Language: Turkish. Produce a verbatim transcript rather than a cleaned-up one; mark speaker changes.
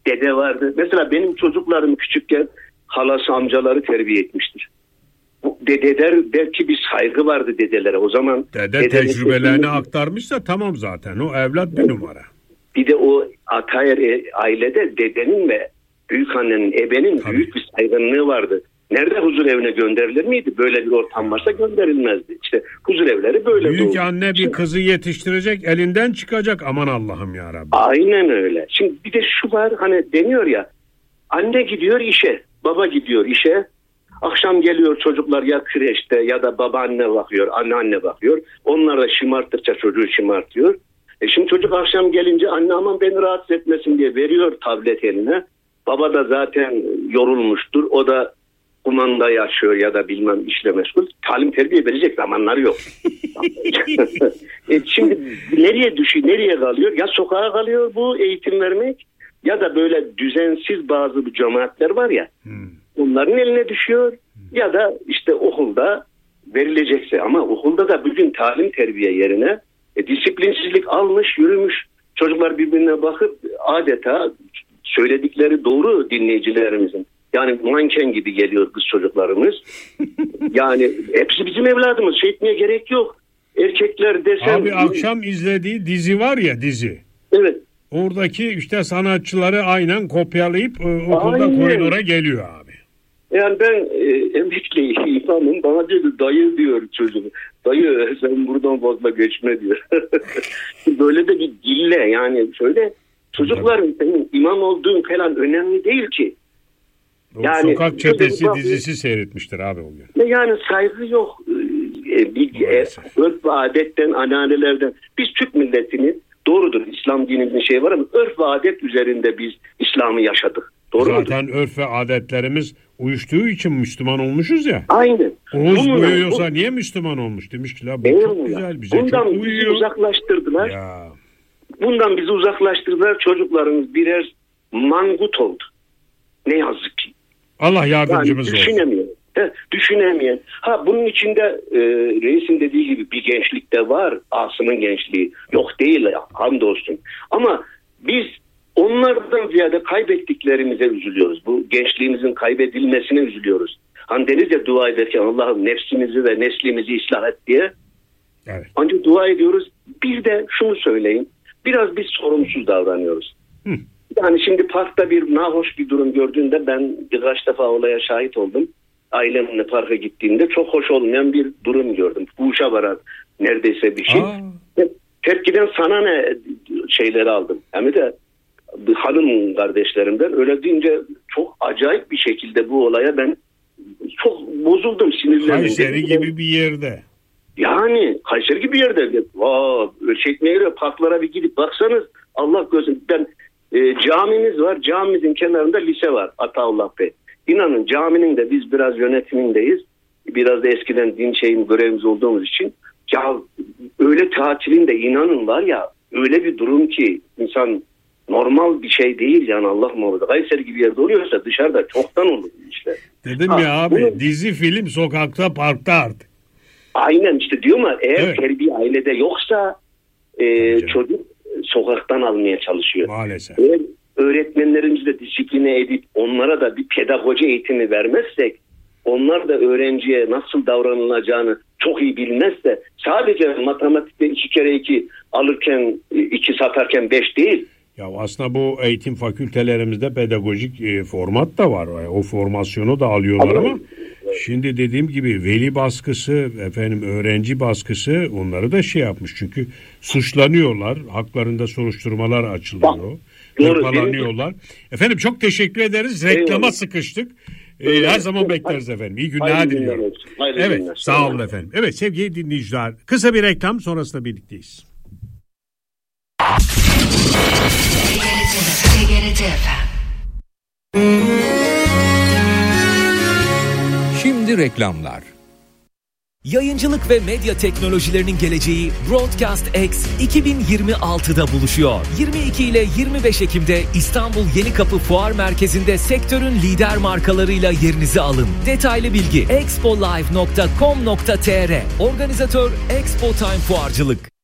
Speaker 1: dede vardı. Mesela benim çocuklarım küçükken halası, amcaları terbiye etmiştir. Bu dedeler, belki bir saygı vardı dedelere. O zaman
Speaker 2: dede tecrübelerini aktarmışsa tamam zaten. O evlat bir numara.
Speaker 1: Bir de o Atayer ailede dedenin ve büyükannenin, ebenin Tabii. büyük bir saygınlığı vardı. Nerede huzur evine gönderilir miydi? Böyle bir ortam varsa gönderilmezdi. İşte huzur evleri böyle
Speaker 2: Büyük
Speaker 1: doğdu.
Speaker 2: anne bir kızı yetiştirecek, elinden çıkacak, aman Allah'ım ya Rabbi.
Speaker 1: Aynen öyle. Şimdi bir de şu var, hani deniyor ya, anne gidiyor işe, baba gidiyor işe. Akşam geliyor çocuklar ya kreşte ya da babaanne bakıyor, anneanne bakıyor. Onlar da şımarttıkça çocuğu şımartıyor. E şimdi çocuk akşam gelince anne aman beni rahatsız etmesin diye veriyor tablet eline. Baba da zaten yorulmuştur. O da kumandayı açıyor ya da bilmem işle meşgul. Talim terbiye verecek zamanları yok. e şimdi nereye düşüyor, nereye kalıyor? Ya sokağa kalıyor bu eğitim vermek ya da böyle düzensiz bazı bir cemaatler var ya. Hmm. Onların eline düşüyor hmm. ya da işte okulda verilecekse, ama okulda da bugün talim terbiye yerine e, disiplinsizlik almış yürümüş. Çocuklar birbirine bakıp adeta söyledikleri doğru dinleyicilerimizin. Yani manken gibi geliyor kız çocuklarımız. Yani hepsi bizim evladımız. Şey etmeye gerek yok. Erkekler desen...
Speaker 2: Abi akşam izlediği dizi var ya, dizi.
Speaker 1: Evet.
Speaker 2: Oradaki işte sanatçıları aynen kopyalayıp e, okulda aynen. koridora geliyor abi.
Speaker 1: Yani ben e, emekli imamım, bana diyor dayı diyor çocuğum. Dayı sen buradan fazla geçme diyor. Böyle de bir dille yani şöyle çocukların senin imam olduğun falan önemli değil ki.
Speaker 2: Yani Sokak Çetesi dizisi seyretmiştir abi o gün.
Speaker 1: Yani saygı yok. E, bir e, örf ve adetten, ananelerden. Biz Türk milletini, doğrudur İslam dinimizin şey var ama örf ve adet üzerinde biz İslam'ı yaşadık. Doğru
Speaker 2: Zaten
Speaker 1: mudur?
Speaker 2: Örf ve adetlerimiz uyuştuğu için Müslüman olmuşuz ya.
Speaker 1: Aynen.
Speaker 2: Oğuz uyuyorsa bu, niye Müslüman olmuş demişler. Bu çok güzel, bize
Speaker 1: bundan
Speaker 2: çok
Speaker 1: bizi
Speaker 2: uyuyor.
Speaker 1: uzaklaştırdılar.
Speaker 2: Ya.
Speaker 1: Bundan bizi uzaklaştırdılar. Çocuklarımız birer mangut oldu. Ne yazık ki.
Speaker 2: Allah yardımcımız
Speaker 1: yani düşünemeyen, olsun. He, düşünemeyen. Ha bunun içinde e, reisin dediği gibi bir gençlik de var. Asım'ın gençliği. Yok değil hamdolsun. Ama biz onlardan ziyade kaybettiklerimize üzülüyoruz. Bu gençliğimizin kaybedilmesine üzülüyoruz. Hani deriz ya dua ederken Allah'ım nefsimizi ve neslimizi ıslah et diye.
Speaker 2: Evet.
Speaker 1: Ancak dua ediyoruz. Bir de şunu söyleyeyim. Biraz biz sorumsuz davranıyoruz. Hı. Yani şimdi parkta bir nahoş bir durum gördüğünde ben birkaç defa olaya şahit oldum. Ailemle parka gittiğimde çok hoş olmayan bir durum gördüm. Huşa varan neredeyse bir şey. Te- tepkiden sana ne şeyleri aldım. Hem de hanım kardeşlerimden öyle deyince çok acayip bir şekilde bu olaya ben çok bozuldum, sinirlendim.
Speaker 2: Kayseri gibi bir yerde.
Speaker 1: Yani Kayseri gibi bir yerde. Vaa, çekmeye göre parklara bir gidip baksanız Allah gözüm. Ben e, camimiz var. Camimizin kenarında lise var. Ataullah Bey. İnanın caminin de biz biraz yönetimindeyiz. Biraz da eskiden din şeyin görevimiz olduğumuz için. Ya öyle tatilinde inanın var ya öyle bir durum ki insan normal bir şey değil yani Allah muhafaza. Kayseri gibi yerde oluyorsa dışarıda çoktan olur işte.
Speaker 2: Dedim ha, ya abi bunu, dizi film sokakta parkta artık.
Speaker 1: Aynen işte diyorum ya eğer
Speaker 2: evet.
Speaker 1: terbiye ailede yoksa e, çocuk sokaktan almaya çalışıyor.
Speaker 2: Maalesef.
Speaker 1: Eğer öğretmenlerimizi de disipline edip onlara da bir pedagoji eğitimi vermezsek onlar da öğrenciye nasıl davranılacağını çok iyi bilmezse sadece matematikte iki kere iki alırken iki satarken beş değil.
Speaker 2: Ya aslında bu eğitim fakültelerimizde pedagojik e, format da var. O formasyonu da alıyorlar ama, ama şimdi dediğim gibi veli baskısı, efendim öğrenci baskısı onları da şey yapmış. Çünkü suçlanıyorlar. Haklarında soruşturmalar açılıyor. Hırpalanıyorlar. Efendim çok teşekkür ederiz. Reklama Eyvallah. sıkıştık. Ee, her zaman bekleriz efendim. İyi günler Hayırlı diliyorum. Günler evet günler. Sağ olun efendim. Evet sevgili dinleyiciler. Kısa bir reklam sonrasında birlikteyiz.
Speaker 3: Şimdi reklamlar.
Speaker 4: Yayıncılık ve medya teknolojilerinin geleceği Broadcast X iki bin yirmi altıda buluşuyor. yirmi iki ile yirmi beş Ekim'de İstanbul Yenikapı Fuar Merkezi'nde sektörün lider markalarıyla yerinizi alın. Detaylı bilgi expolive nokta com nokta tr. Organizatör Expo Time Fuarcılık.